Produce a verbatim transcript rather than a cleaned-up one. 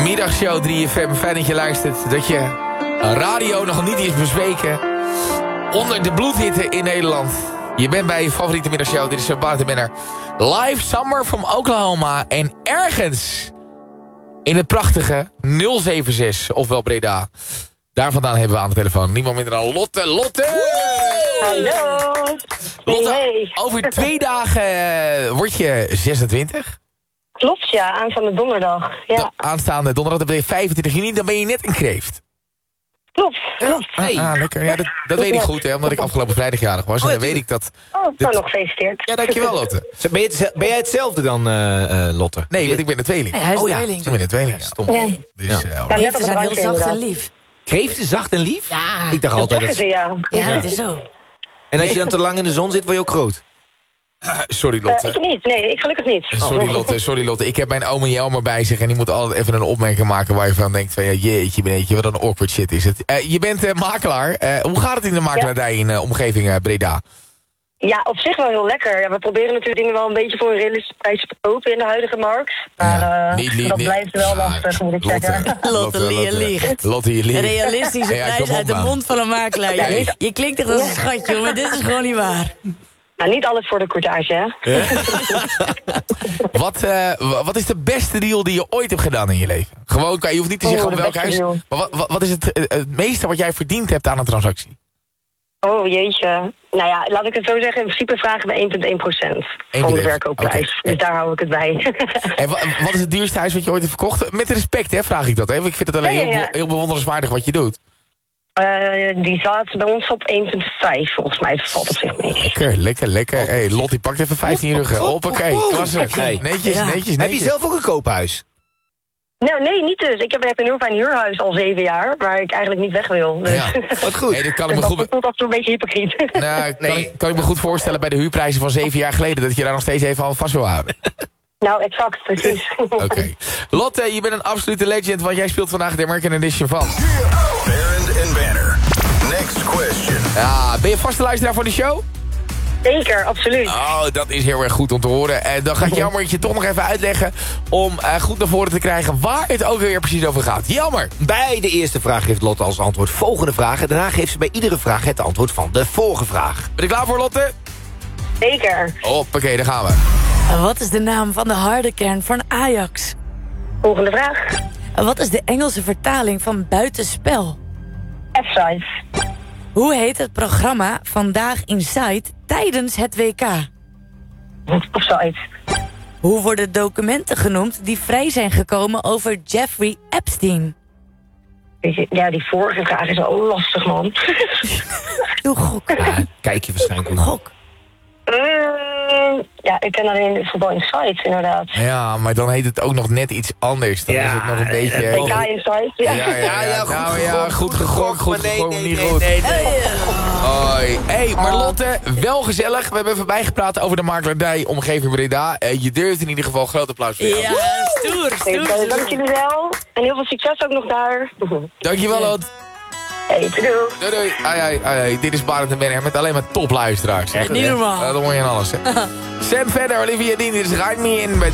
Middagshow drie F M, fijn dat je luistert. Dat je radio nog niet is bezweken. Onder de bloedhitte in Nederland. Je bent bij je favoriete middagshow. Dit is Bart Benner. Live Summer from Oklahoma. En ergens in het prachtige nul zeven zes, ofwel Breda. Daar vandaan hebben we aan de telefoon niemand minder dan Lotte. Lotte! Hallo! Lotte, Hey. over twee dagen uh, word je zesentwintig. Klopt, ja. Aanstaande donderdag. Ja, De aanstaande donderdag, dan ben je vijfentwintig juni, dan ben je net een kreeft. klopt. klopt. Ah, ah, lekker. Ja, dat dat weet ik goed, hè, omdat ik afgelopen vrijdag jarig was. En dan weet ik dat... Oh, nou dit- nog gefeliciteerd. Ja, dankjewel, Lotte. Ben, je het, ben jij hetzelfde dan, uh, uh, Lotte? Nee, want ik ben een tweeling. Nee, hij is Oh de ja. tweeling. Ik ben een tweeling, ja. Stom. Ja. Dus, Ja. eh, Ja, alright. net op Ze het zijn heel randje zacht en inderdaad. lief. Kreeften zacht en lief? Ja, Ik dacht Dat altijd... zeggen Dat... ze, ja. ja, het is zo. En als je dan te lang in de zon zit, word je ook groot? Sorry, Eh, Lotte. ik niet, nee, ik gelukkig niet. Sorry Lotte, sorry Lotte. Ik heb mijn oom en Jelmer bij zich en die moet altijd even een opmerking maken waar je van denkt van ja, jeetje beneetje, wat een awkward shit is het. Uh, je bent uh, makelaar. Uh, hoe gaat het in de makelaardij in uh, omgeving uh, Breda? Ja, op zich wel heel lekker. Ja, we proberen natuurlijk dingen wel een beetje voor een realistische prijs te verkopen in de huidige markt. Maar Ja, eh, niet- niet- dat niet- blijft wel Ja, lastig, moet ik zeggen. Lotte, je liegt. Lotte, je liegt. Een realistische Ja, prijs kom op, uit de man. mond van een makelaar. Ja, Je, ik- je klinkt echt als een schatje, maar dit is gewoon niet waar. Nou, niet alles voor de courtage, hè? Wat, uh, wat is de beste deal die je ooit hebt gedaan in je leven? Gewoon, je hoeft niet te Oh, zeggen de op welk beste huis. deal. Maar wat, wat, wat is het, uh, het meeste wat jij verdiend hebt aan een transactie? Oh, jeetje. Nou ja, laat ik het zo zeggen. In principe vragen we één komma één procent van de verkoopprijs. Oké. Dus daar hou ik het bij. En wa- wat is het duurste huis wat je ooit hebt verkocht? Met respect, hè, vraag ik dat. Hè? Want ik vind het alleen Ja, ja, ja. heel, heel bewonderenswaardig wat je doet. Eh, die zat bij ons op één komma vijf, volgens mij. Dat valt op zich mee. Lekker, lekker, lekker. Hey, Lotte, pakt even vijftien euro. Hoppakee, klasse. Hey. Netjes, Ja. netjes, netjes. Heb je zelf ook een koophuis? Nou, nee, niet dus. Ik heb echt een heel fijn huurhuis al zeven jaar, waar ik eigenlijk niet weg wil. Dus. Ja. Wat goed. Nee, dat kan ik me Dus goed... dat voelt af en toe een beetje hypocriet. Nou, kan, Nee. ik, kan ik me goed voorstellen bij de huurprijzen van zeven jaar geleden... dat je daar nog steeds even aan vast wil houden. Nou, exact, precies. Oké. Lotte, je bent een absolute legend... want jij speelt vandaag de American Edition van. Barend and Banner. Next question. Ja, ben je vaste luisteraar van de show? Zeker, absoluut. Oh, dat is heel erg goed om te horen. En dan gaat Jammer je toch nog even uitleggen... om uh, goed naar voren te krijgen waar het ook weer precies over gaat. Jammer! Bij de eerste vraag geeft Lotte als antwoord volgende vraag. En daarna geeft ze bij iedere vraag het antwoord van de vorige vraag. Ben je klaar voor, Lotte? Zeker. Hoppakee, daar gaan we. Wat is de naam van de harde kern van Ajax? Volgende vraag. Wat is de Engelse vertaling van buitenspel? F-size. Hoe heet het programma Vandaag Inside tijdens het W K? Of zoiets. Hoe worden documenten genoemd die vrij zijn gekomen over Jeffrey Epstein? Weet je, ja, die vorige vraag is wel lastig, man. Doe gok. Ja, kijk je waarschijnlijk ook. Gok. Mm, ja, ik ken alleen de voetbal insights, inderdaad. Ja, maar dan heet het ook nog net iets anders. Dan Ja, is het nog een beetje... eh, W K insights, ja. Ja, ja, ja, Ja, ja, goed nou, ja, gegokt, goed goed gegokt, goed maar nee, gegokt, nee, niet nee, goed. nee, nee. Hoi. Hey, maar Lotte, wel gezellig. We hebben even bijgepraat over de makelaardij, omgeving Breda. Uh, je durft in ieder geval groot applaus voor jou. Ja, stoer, stoer, Hey, dank stoer. jullie wel. En heel veel succes ook nog daar. Dankjewel, Lot. Hey, doei. Doei, doei. Ai, ai, ai, ai. Dit is Barend en Benner met alleen maar topluisteraars. Echt niet normaal. Uh, dat hoor je aan alles, hè. Sam verder, Olivia Dean, dit is Ride Me In bij